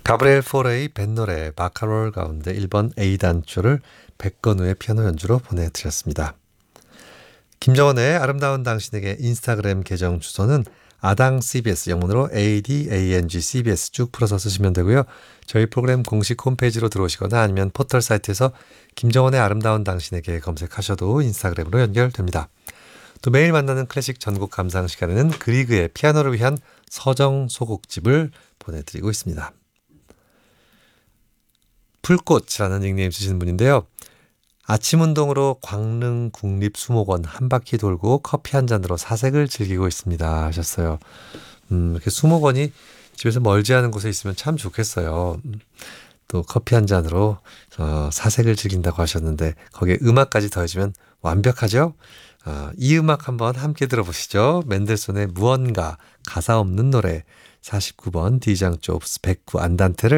가브리엘 포레의 뱃노래 바카롤 가운데 1번 A단조를 백건우의 피아노 연주로 보내드렸습니다. 김정원의 아름다운 당신에게 인스타그램 계정 주소는 아당CBS 영문으로 ADANGCBS 쭉 풀어서 쓰시면 되고요. 저희 프로그램 공식 홈페이지로 들어오시거나 아니면 포털 사이트에서 김정원의 아름다운 당신에게 검색하셔도 인스타그램으로 연결됩니다. 또 매일 만나는 클래식 전곡 감상 시간에는 그리그의 피아노를 위한 서정 소곡집을 보내드리고 있습니다. 풀꽃이라는 닉네임 쓰시는 분인데요. 아침 운동으로 광릉 국립수목원 한 바퀴 돌고 커피 한 잔으로 사색을 즐기고 있습니다 하셨어요. 이렇게 수목원이 집에서 멀지 않은 곳에 있으면 참 좋겠어요. 또 커피 한 잔으로 사색을 즐긴다고 하셨는데 거기에 음악까지 더해지면 완벽하죠? 이 음악 한번 함께 들어보시죠. 맨델손의 무언가 가사 없는 노래 49번 디장 조브스 109 안단테를